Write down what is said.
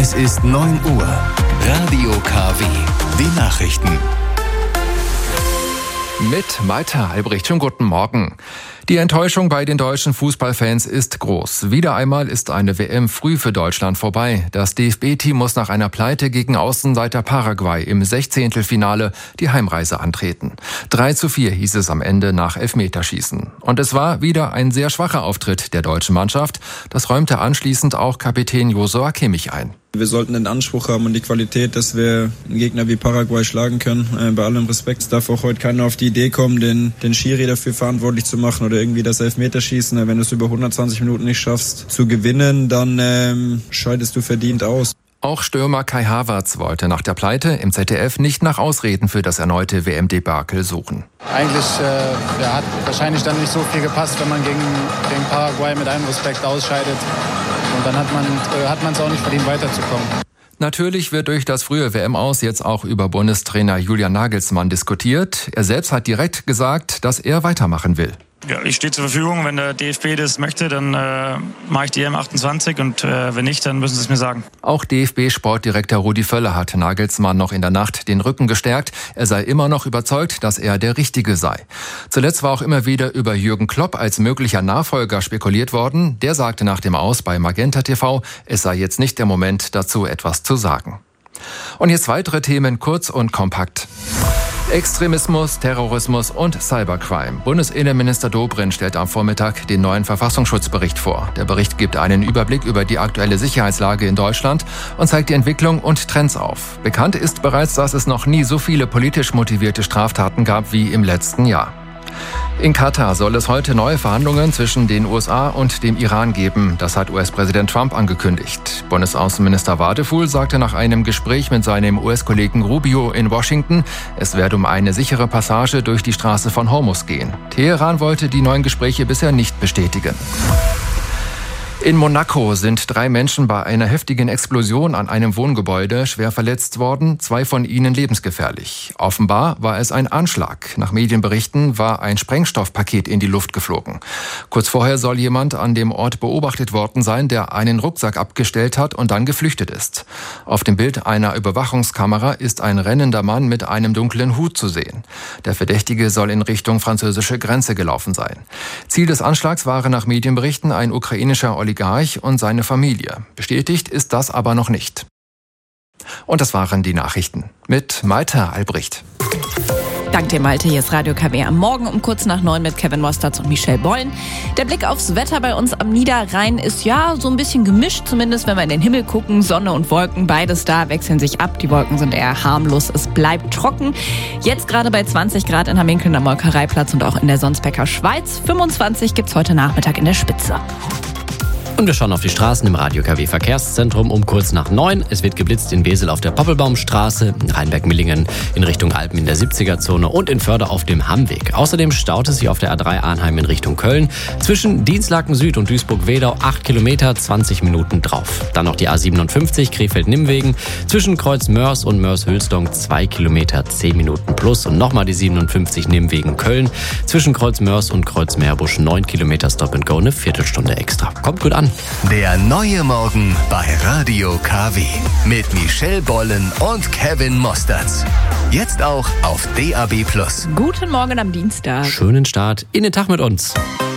Es ist 9 Uhr. Radio KW. Die Nachrichten. Mit Malte Albrecht. Schönen guten Morgen. Die Enttäuschung bei den deutschen Fußballfans ist groß. Wieder einmal ist eine WM früh für Deutschland vorbei. Das DFB-Team muss nach einer Pleite gegen Außenseiter Paraguay im 16. die Heimreise antreten. 3:4 hieß es am Ende nach Elfmeterschießen. Und es war wieder ein sehr schwacher Auftritt der deutschen Mannschaft. Das räumte anschließend auch Kapitän Joshua Kimmich ein. Wir sollten den Anspruch haben und die Qualität, dass wir einen Gegner wie Paraguay schlagen können. Bei allem Respekt, es darf auch heute keiner auf die Idee kommen, den Schiri dafür verantwortlich zu machen oder irgendwie das Elfmeterschießen. Wenn du es über 120 Minuten nicht schaffst zu gewinnen, dann scheidest du verdient aus. Auch Stürmer Kai Havertz wollte nach der Pleite im ZDF nicht nach Ausreden für das erneute WM-Debakel suchen. Eigentlich hat wahrscheinlich dann nicht so viel gepasst, wenn man gegen Paraguay mit allem Respekt ausscheidet. Und dann hat man es auch nicht verdient, weiterzukommen. Natürlich wird durch das frühe WM-Aus jetzt auch über Bundestrainer Julian Nagelsmann diskutiert. Er selbst hat direkt gesagt, dass er weitermachen will. Ja, ich stehe zur Verfügung. Wenn der DFB das möchte, dann mache ich die EM28 und wenn nicht, dann müssen sie es mir sagen. Auch DFB-Sportdirektor Rudi Völler hat Nagelsmann noch in der Nacht den Rücken gestärkt. Er sei immer noch überzeugt, dass er der Richtige sei. Zuletzt war auch immer wieder über Jürgen Klopp als möglicher Nachfolger spekuliert worden. Der sagte nach dem Aus bei Magenta TV, es sei jetzt nicht der Moment, dazu etwas zu sagen. Und jetzt weitere Themen kurz und kompakt. Extremismus, Terrorismus und Cybercrime. Bundesinnenminister Dobrindt stellt am Vormittag den neuen Verfassungsschutzbericht vor. Der Bericht gibt einen Überblick über die aktuelle Sicherheitslage in Deutschland und zeigt die Entwicklung und Trends auf. Bekannt ist bereits, dass es noch nie so viele politisch motivierte Straftaten gab wie im letzten Jahr. In Katar soll es heute neue Verhandlungen zwischen den USA und dem Iran geben. Das hat US-Präsident Trump angekündigt. Bundesaußenminister Wadefuhl sagte nach einem Gespräch mit seinem US-Kollegen Rubio in Washington, es werde um eine sichere Passage durch die Straße von Hormuz gehen. Teheran wollte die neuen Gespräche bisher nicht bestätigen. In Monaco sind 3 Menschen bei einer heftigen Explosion an einem Wohngebäude schwer verletzt worden, 2 von ihnen lebensgefährlich. Offenbar war es ein Anschlag. Nach Medienberichten war ein Sprengstoffpaket in die Luft geflogen. Kurz vorher soll jemand an dem Ort beobachtet worden sein, der einen Rucksack abgestellt hat und dann geflüchtet ist. Auf dem Bild einer Überwachungskamera ist ein rennender Mann mit einem dunklen Hut zu sehen. Der Verdächtige soll in Richtung französische Grenze gelaufen sein. Ziel des Anschlags waren nach Medienberichten ein ukrainischer Oligarch und seine Familie. Bestätigt ist das aber noch nicht. Und das waren die Nachrichten mit Malte Albrecht. Dank dir, Malte. Hier ist Radio KW am Morgen um kurz nach 9 mit Kevin Mosterz und Michelle Bollen. Der Blick aufs Wetter bei uns am Niederrhein ist ja so ein bisschen gemischt, zumindest wenn wir in den Himmel gucken. Sonne und Wolken, beides da, wechseln sich ab. Die Wolken sind eher harmlos, es bleibt trocken. Jetzt gerade bei 20 Grad in Hamminkeln am Molkereiplatz und auch in der Sonsbecker Schweiz. 25 gibt's heute Nachmittag in der Spitze. Und wir schauen auf die Straßen im Radio KW Verkehrszentrum um kurz nach 9. Es wird geblitzt in Wesel auf der Poppelbaumstraße, in Rheinberg-Millingen in Richtung Alpen in der 70er-Zone und in Förde auf dem Hammweg. Außerdem staut es sich auf der A3 Arnheim in Richtung Köln. Zwischen Dienstlaken Süd und Duisburg-Wedau 8 Kilometer, 20 Minuten drauf. Dann noch die A57 Krefeld-Nimmwegen. Zwischen Kreuz-Mörs und Mörs-Hülsdong 2 Kilometer, 10 Minuten plus. Und nochmal die 57 Nimmwegen Köln. Zwischen Kreuz-Mörs und Kreuz-Meerbusch 9 Kilometer Stop and Go, eine Viertelstunde extra. Kommt gut an. Der neue Morgen bei Radio KW mit Michelle Bollen und Kevin Mosterz. Jetzt auch auf DAB+. Guten Morgen am Dienstag. Schönen Start in den Tag mit uns.